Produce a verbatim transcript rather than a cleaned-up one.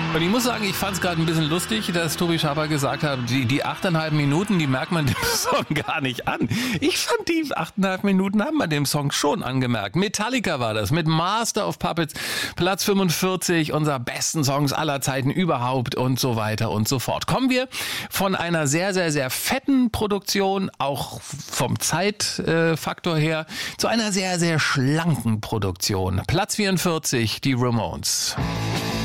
Und ich muss sagen, ich fand es gerade ein bisschen lustig, dass Tobi Schaper gesagt hat, die, die achteinhalb Minuten, die merkt man dem Song gar nicht an. Ich fand, die achteinhalb Minuten haben wir dem Song schon angemerkt. Metallica war das mit Master of Puppets, Platz fünfundvierzig, unserer besten Songs aller Zeiten überhaupt und so weiter und so fort. Kommen wir von einer sehr, sehr, sehr fetten Produktion, auch vom Zeitfaktor her, zu einer sehr, sehr schlanken Produktion. Platz vierundvierzig, die Ramones.